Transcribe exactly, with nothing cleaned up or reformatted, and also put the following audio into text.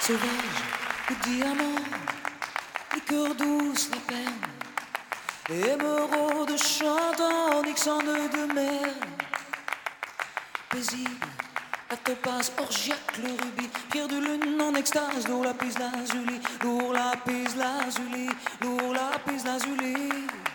sauvage, le diamant, liqueur douce, la peine, émeraude chantant, Nixon de mer, paisible, la topaze, orgiaque, le rubis, pierre de lune en extase, lourd lapis lazuli, lourd lapis lazuli, lourd lapis lazuli.